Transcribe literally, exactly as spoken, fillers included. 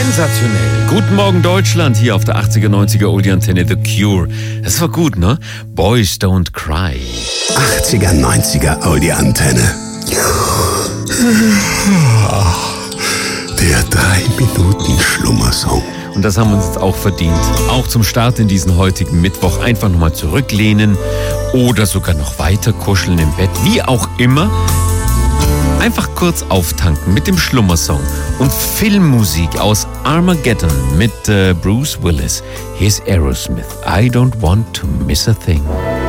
Sensationell. Guten Morgen Deutschland, hier auf der achtziger, neunziger Oldie-Antenne The Cure. Das war gut, ne? Boys Don't Cry. achtziger, neunziger Oldie-Antenne. Der drei Minuten Schlummersong. Und das haben wir uns jetzt auch verdient. Auch zum Start in diesen heutigen Mittwoch einfach nochmal zurücklehnen oder sogar noch weiter kuscheln im Bett, wie auch immer. Einfach kurz auftanken mit dem Schlummersong und Filmmusik aus Armageddon mit äh, Bruce Willis. Here's Aerosmith. I don't want to miss a thing.